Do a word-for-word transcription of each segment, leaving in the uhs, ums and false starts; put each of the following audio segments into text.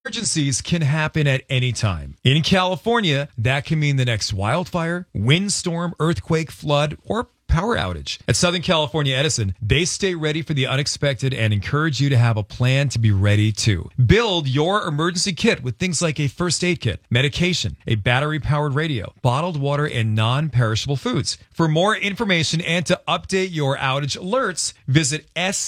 Emergencies can happen at any time. In California, that can mean the next wildfire, windstorm, earthquake, flood, or power outage. At Southern California Edison, they stay ready for the unexpected and encourage you to have a plan to be ready too. Build your emergency kit with things like a first aid kit, medication, a battery-powered radio, bottled water, and non-perishable foods. For more information and to update your outage alerts, visit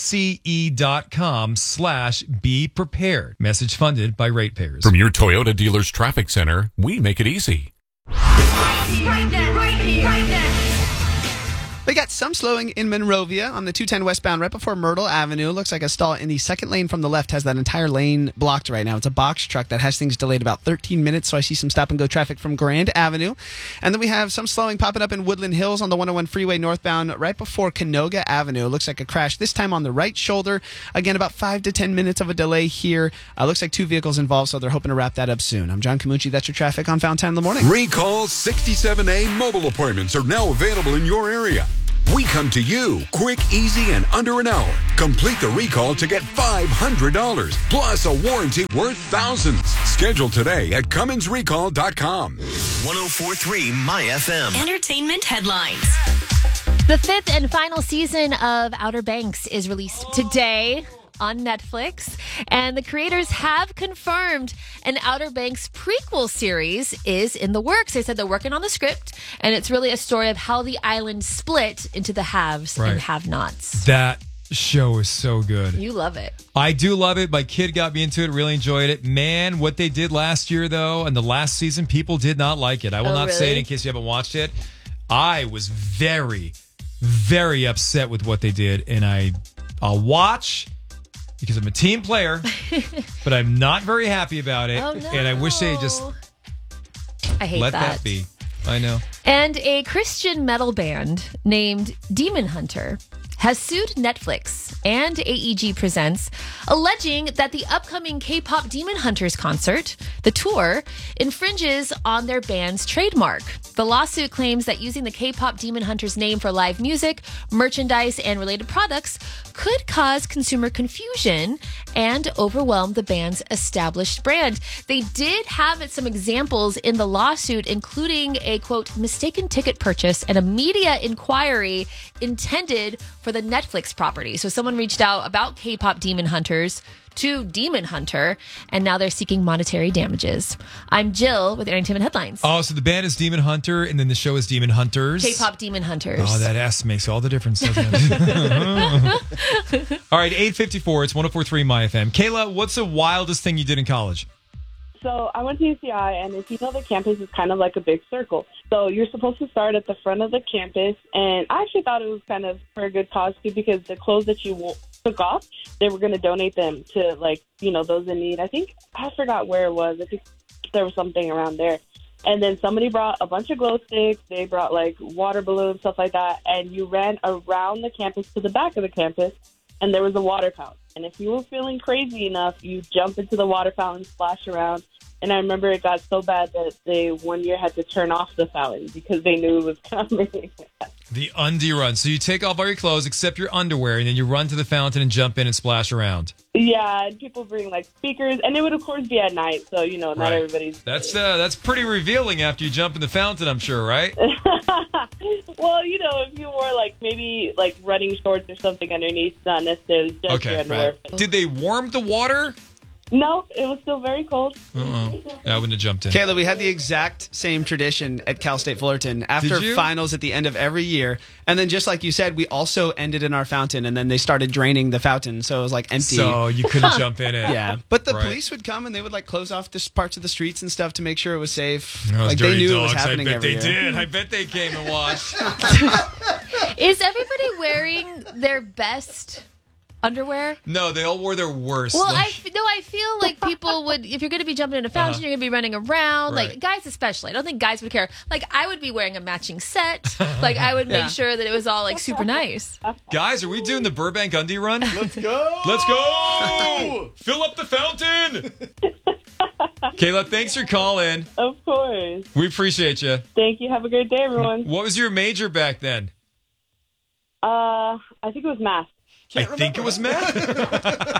sce.com slash be prepared. Message funded by ratepayers. From your Toyota dealer's traffic center, we make it easy. Right there, right here, right there. We got some slowing in Monrovia on the two ten westbound right before Myrtle Avenue. Looks like a stall in the second lane from the left has that entire lane blocked right now. It's a box truck that has things delayed about thirteen minutes, so I see some stop-and-go traffic from Grand Avenue. And then we have some slowing popping up in Woodland Hills on the one oh one freeway northbound right before Canoga Avenue. Looks like a crash this time on the right shoulder. Again, about five to ten minutes of a delay here. Uh, looks like two vehicles involved, so they're hoping to wrap that up soon. I'm John Camucci. That's your traffic on Fountain in the Morning. Recall sixty-seven A mobile appointments are now available in your area. We come to you quick, easy, and under an hour. Complete the recall to get five hundred dollars plus a warranty worth thousands. Schedule today at Cummins Recall dot com. one oh four point three My F M. Entertainment headlines. The fifth and final season of Outer Banks is released today on Netflix, and the creators have confirmed an Outer Banks prequel series is in the works. They said they're working on the script, and it's really a story of how the island split into the haves Right. and have-nots. That show is so good. You love it. I do love it. My kid got me into it, really enjoyed it. Man, what they did last year, though, and the last season, people did not like it. I will Oh, not say it really? in case you haven't watched it. I was very, very upset with what they did, and I, I'll watch because I'm a team player, but I'm not very happy about it. Oh, no. And I wish they just I hate let that. that be. I know. And a Christian metal band named Demon Hunter has sued Netflix and A E G Presents, alleging that the upcoming K-pop Demon Hunters concert, the tour, infringes on their band's trademark. The lawsuit claims that using the K-pop Demon Hunters name for live music, merchandise, and related products could cause consumer confusion and overwhelm the band's established brand. They did have some examples in the lawsuit, including a, quote, mistaken ticket purchase and a media inquiry intended for the Netflix property. So someone reached out about K-pop Demon Hunters to Demon Hunter, and now they're seeking monetary damages. I'm Jill with Entertainment Headlines. Oh, so the band is Demon Hunter, and then the show is Demon Hunters. K-pop Demon Hunters. Oh, that S makes all the difference, doesn't it? All right, eight fifty-four. It's one oh four point three My F M. Kayla, what's the wildest thing you did in college? So I went to U C I, and if you know, the campus is kind of like a big circle. So you're supposed to start at the front of the campus, and I actually thought it was kind of for a good cause, too, because the clothes that you wo- took off, they were going to donate them to, like, you know, those in need. I think, I forgot where it was. I think there was something around there. And then somebody brought a bunch of glow sticks. They brought, like, water balloons, stuff like that. And you ran around the campus to the back of the campus, and there was a water fountain. And if you were feeling crazy enough, you jump into the water fountain, splash around. And I remember it got so bad that they one year had to turn off the fountain because they knew it was coming. The undie run. So you take off all your clothes except your underwear, and then you run to the fountain and jump in and splash around. Yeah, and people bring, like, speakers. And it would, of course, be at night. So, you know, not Right. everybody's... That's uh, that's pretty revealing after you jump in the fountain, I'm sure, right? Well, you know, if you wore, like, maybe, like, running shorts or something underneath, not necessarily just your Okay, underwear. right. Did they warm the water? No, it was still very cold. Uh-oh. Yeah, I wouldn't have jumped in. Kayla, we had the exact same tradition at Cal State Fullerton after Did you? finals at the end of every year. And then just like you said, we also ended in our fountain, and then they started draining the fountain, so it was like empty. So you couldn't jump in it. Yeah, but the Right. police would come and they would like close off this parts of the streets and stuff to make sure it was safe. Those like they dirty knew dogs. it was happening I bet every they year. did. I bet they came and watched. Is everybody wearing their best underwear? No, they all wore their worst. Well, I Like- f- no, I feel like people would, if you're going to be jumping in a fountain, Uh-huh. you're going to be running around. Right. Like guys, especially. I don't think guys would care. Like I would be wearing a matching set. Like I would make Yeah. sure that it was all like super nice. Guys, are we doing the Burbank undie run? Let's go! Let's go! Fill up the fountain! Kayla, thanks for calling. Of course. We appreciate you. Thank you. Have a great day, everyone. What was your major back then? Uh, I think it was math. I think it was math.